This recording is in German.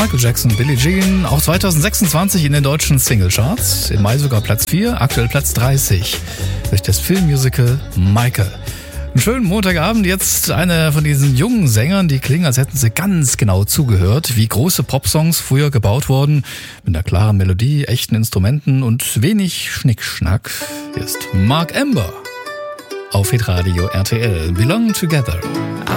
Michael Jackson, Billie Jean, auch 2026 in den deutschen Singlecharts. Im Mai sogar Platz 4, aktuell Platz 30 durch das Filmmusical Michael. Einen schönen Montagabend, jetzt einer von diesen jungen Sängern, die klingen, als hätten sie ganz genau zugehört, wie große Popsongs früher gebaut wurden, mit einer klaren Melodie, echten Instrumenten und wenig Schnickschnack. Hier ist Mark Amber auf Hitradio RTL, Belong Together.